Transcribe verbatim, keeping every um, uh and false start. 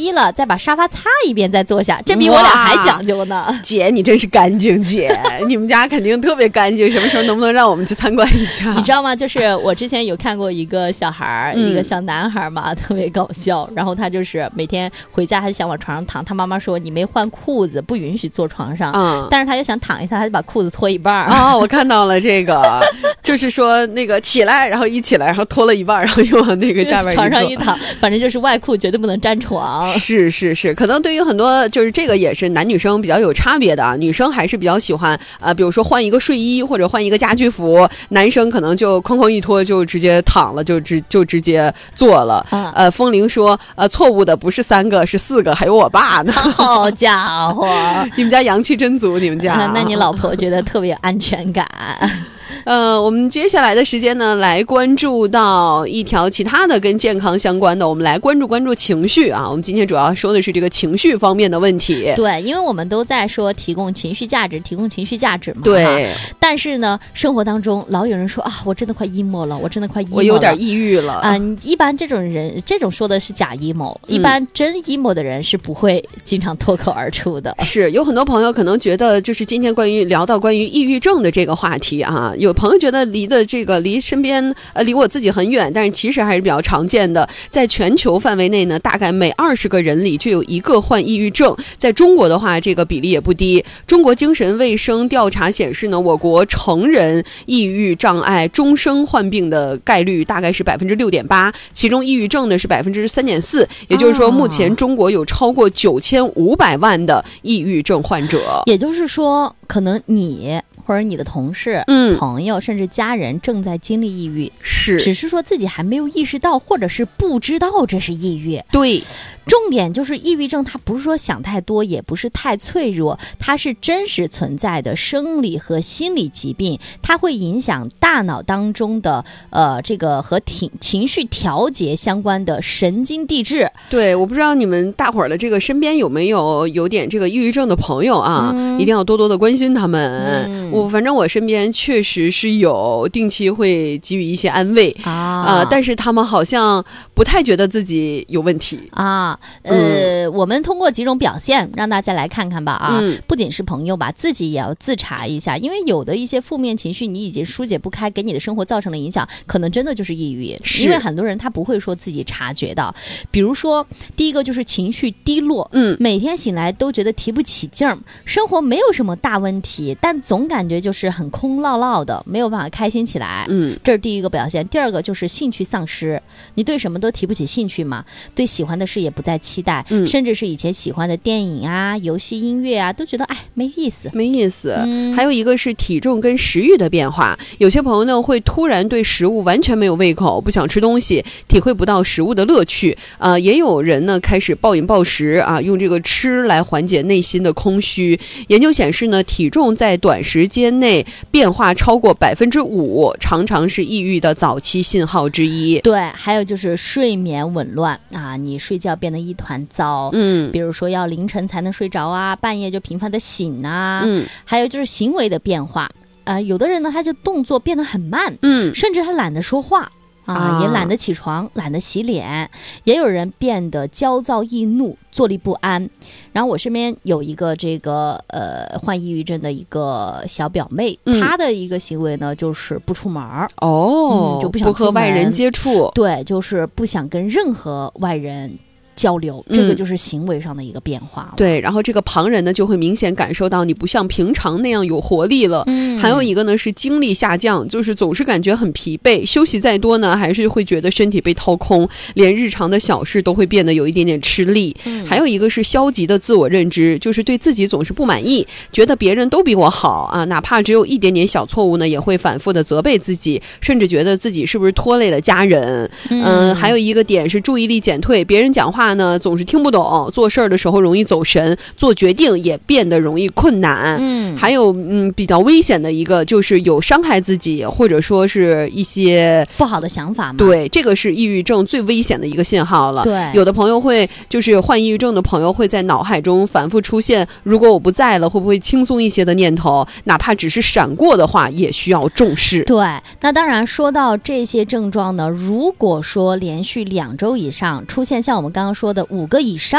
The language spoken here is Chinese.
衣了，再把沙发擦一遍再坐下，这比我俩还讲究呢。 姐，你真是干净姐，你们家肯定特别干净，什么时候能不能让我们去参观一下？ 你知道吗？就是我之前有看过一个小孩、嗯、一个小男孩嘛，特别搞笑，然后他就是每天回家他就想往床上躺，他妈妈说你没换裤子不允许坐床上，嗯，但是他就想躺一下，他就把裤子脱一半。 哦，我看到了这个就是说那个起来，然后一起来，然后脱了一半，然后又往那个下边一床上一躺，反正就是外裤绝对不能沾床。 是是是，可能对于很多就是这个也是男女生比较有差别的啊，女生还是比较喜欢呃，比如说换一个睡衣或者换一个家居服，男生可能就哐哐一脱就直接躺了，就直就直接做了。嗯、呃，风铃说呃，错误的不是三个是四个，还有我爸呢。 好家伙， 你们家阳气真足，你们家。 那你老婆觉得特别有安全感。 呃，我们接下来的时间呢，来关注到一条其他的跟健康相关的，我们来关注关注情绪啊。我们今天主要说的是这个情绪方面的问题。 对，因为我们都在说提供情绪价值，提供情绪价值嘛。 对。 但是呢，生活当中老有人说啊，我真的快 emo 了，我真的快 emo 了， 我有点抑郁了啊、呃。一般这种人，这种说的是假 emo，、嗯、一般真 emo 的人是不会经常脱口而出的。 是，有很多朋友可能觉得，就是今天关于聊到关于抑郁症的这个话题啊，有朋友觉得离的这个离身边呃离我自己很远，但是其实还是比较常见的。在全球范围内呢，大概每二十个人里就有一个患抑郁症。在中国的话，这个比例也不低。中国精神卫生调查显示呢，我国成人抑郁障碍终生患病的概率大概是百分之六点八，其中抑郁症呢是百分之三点四。也就是说，目前中国有超过九千五百万的抑郁症患者。 也就是说，可能你或者你的同事、嗯、朋友甚至家人正在经历抑郁， 是， 只是说自己还没有意识到，或者是不知道这是抑郁。 对， 重点就是抑郁症，它不是说想太多，也不是太脆弱，它是真实存在的生理和心理疾病，它会影响大脑当中的呃这个和情情绪调节相关的神经递质。 对，我不知道你们大伙儿的这个身边有没有有点这个抑郁症的朋友啊，嗯、一定要多多的关心他们。嗯、我反正我身边确实是有，定期会给予一些安慰啊、呃，但是他们好像不太觉得自己有问题啊。呃、嗯，我们通过几种表现让大家来看看吧啊，嗯、不仅是朋友吧，自己也要自查一下，因为有的一些负面情绪你已经疏解不开，给你的生活造成了影响，可能真的就是抑郁。因为很多人他不会说自己察觉到，比如说第一个就是情绪低落，嗯，每天醒来都觉得提不起劲儿，生活没有什么大问题，但总感觉就是很空落落的，没有办法开心起来，嗯，这是第一个表现。第二个就是兴趣丧失，你对什么都提不起兴趣嘛，对喜欢的事也不再期待，嗯、甚至是以前喜欢的电影啊、游戏、音乐啊，都觉得哎没意思， 没意思。嗯、还有一个是体重跟食欲的变化，有些朋友呢会突然对食物完全没有胃口，不想吃东西，体会不到食物的乐趣。呃，也有人呢开始暴饮暴食啊，用这个吃来缓解内心的空虚。研究显示呢，体重在短时间内变化超过百分之五，常常是抑郁的早期信号之一。 对，还有就是睡眠紊乱啊，你睡觉变得一团糟，嗯，比如说要凌晨才能睡着啊，半夜就频繁的醒啊，嗯，还有就是行为的变化，呃，有的人呢他就动作变得很慢，嗯，甚至他懒得说话。啊，也懒得起床，懒得洗脸，也有人变得焦躁易怒，坐立不安。然后我身边有一个这个呃患抑郁症的一个小表妹，嗯、她的一个行为呢就是不出门哦、 嗯，就不想不和外人接触， 对，就是不想跟任何外人交流，这个就是行为上的一个变化了、 嗯、对，然后这个旁人呢就会明显感受到你不像平常那样有活力了、嗯、还有一个呢是精力下降，就是总是感觉很疲惫，休息再多呢还是会觉得身体被掏空，连日常的小事都会变得有一点点吃力、嗯、还有一个是消极的自我认知，就是对自己总是不满意，觉得别人都比我好啊，哪怕只有一点点小错误呢也会反复的责备自己，甚至觉得自己是不是拖累了家人。嗯、呃，还有一个点是注意力减退，别人讲话呢总是听不懂，做事儿的时候容易走神，做决定也变得容易困难。嗯，还有嗯比较危险的一个就是有伤害自己或者说是一些不好的想法嘛。 对，这个是抑郁症最危险的一个信号了。 对， 有的朋友会就是患抑郁症的朋友会在脑海中反复出现，如果我不在了会不会轻松一些的念头，哪怕只是闪过的话也需要重视。 对，那当然说到这些症状呢，如果说连续两周以上出现像我们刚刚说的五个以上